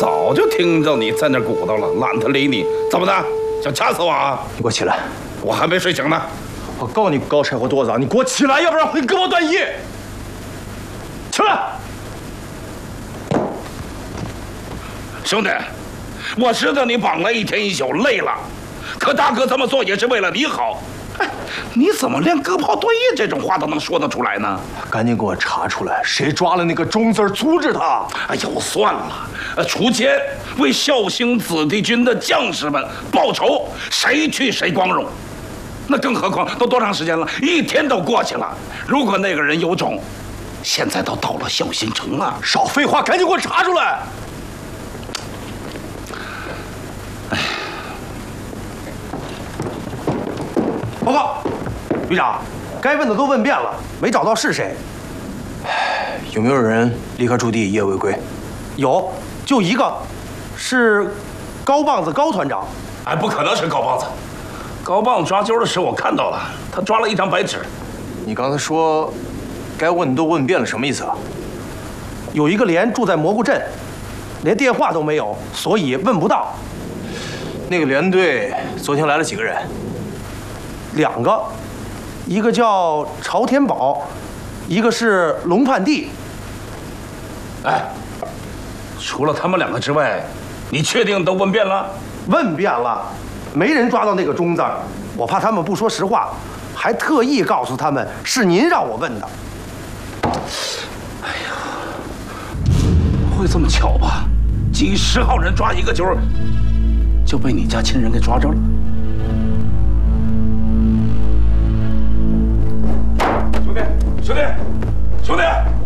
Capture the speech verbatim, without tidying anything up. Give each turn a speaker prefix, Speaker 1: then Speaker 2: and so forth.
Speaker 1: 早就听着你在那鼓捣了，懒得理你。怎么的？想掐死我啊？
Speaker 2: 你给我起来！
Speaker 1: 我还没睡醒呢。
Speaker 2: 我告你高柴火垛子，你给我起来，要不然会胳膊断翼！起来！
Speaker 1: 兄弟，我知道你绑了一天一宿累了，可大哥这么做也是为了你好。哎，你怎么连割袍断义这种话都能说得出来呢？
Speaker 2: 赶紧给我查出来，谁抓了那个钟字，阻止他！
Speaker 1: 哎呦，算了，呃，出钱为孝兴子弟军的将士们报仇，谁去谁光荣。那更何况都多长时间了，一天都过去了。如果那个人有种，现在都到了孝兴城了。
Speaker 2: 少废话，赶紧给我查出来！
Speaker 3: 哎，报告，旅长，该问的都问遍了，没找到是谁。
Speaker 2: 有没有人立刻驻地一夜未归？
Speaker 3: 有，就一个，是高棒子高团长。
Speaker 1: 哎，不可能是高棒子。高棒抓阄的时候我看到了，他抓了一张白纸。
Speaker 2: 你刚才说，该问的都问遍了，什么意思啊？
Speaker 3: 有一个连住在蘑菇镇，连电话都没有，所以问不到。
Speaker 2: 那个连队昨天来了几个人？
Speaker 3: 两个，一个叫朝天宝，一个是龙盼地。
Speaker 1: 哎，除了他们两个之外，你确定都问遍了？
Speaker 3: 问遍了，没人抓到那个钟字儿。我怕他们不说实话，还特意告诉他们是您让我问的。
Speaker 1: 哎呀，会这么巧吧？几十号人抓一个阄，就被你家亲人给抓着了。兄弟，兄弟，兄弟！